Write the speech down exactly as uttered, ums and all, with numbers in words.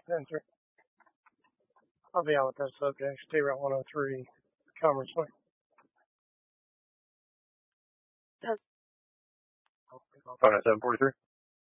ten three. I'll be on with that subject. State Route one oh three, Commerce Way. Oh, nine seven forty-three.